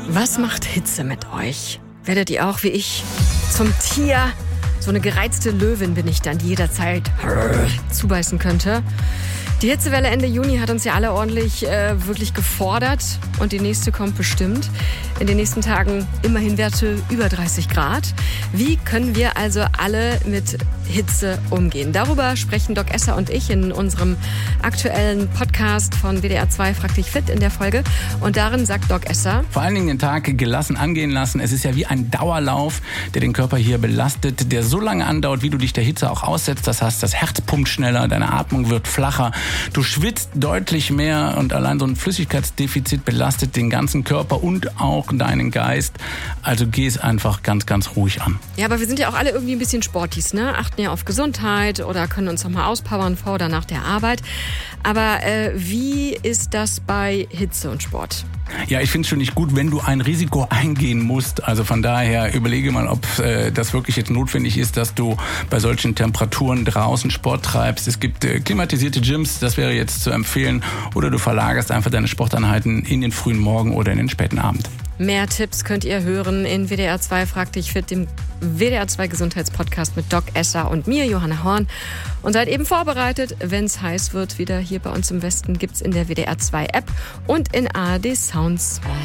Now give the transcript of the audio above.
Was macht Hitze mit euch? Werdet ihr auch wie ich zum Tier? So eine gereizte Löwin bin ich dann, die jederzeit zubeißen könnte. Die Hitzewelle Ende Juni hat uns ja alle ordentlich wirklich gefordert und die nächste kommt bestimmt. In den nächsten Tagen immerhin Werte über 30 Grad. Wie können wir also alle mit Hitze umgehen? Darüber sprechen Doc Esser und ich in unserem aktuellen Podcast von WDR 2 Frag dich fit in der Folge. Und darin sagt Doc Esser: Vor allen Dingen den Tag gelassen angehen lassen. Es ist ja wie ein Dauerlauf, der den Körper hier belastet, der so lange andauert, wie du dich der Hitze auch aussetzt. Das heißt, das Herz pumpt schneller, deine Atmung wird flacher. Du schwitzt deutlich mehr und allein so ein Flüssigkeitsdefizit belastet den ganzen Körper und auch deinen Geist. Also geh es einfach ganz, ganz ruhig an. Ja, aber wir sind ja auch alle irgendwie ein bisschen Sportis, ne? Achten ja auf Gesundheit oder können uns noch mal auspowern vor oder nach der Arbeit. Aber wie ist das bei Hitze und Sport? Ja, ich finde es schon nicht gut, wenn du ein Risiko eingehen musst. Also von daher überlege mal, ob das wirklich jetzt notwendig ist, dass du bei solchen Temperaturen draußen Sport treibst. Es gibt klimatisierte Gyms, das wäre jetzt zu empfehlen. Oder du verlagerst einfach deine Sporteinheiten in den frühen Morgen oder in den späten Abend. Mehr Tipps könnt ihr hören in WDR 2 Frag dich fit, dem WDR 2 Gesundheitspodcast mit Doc Esser und mir, Johanna Horn. Und seid eben vorbereitet, wenn es heiß wird. Wieder hier bei uns im Westen gibt's in der WDR 2 App und in ARD Sounds.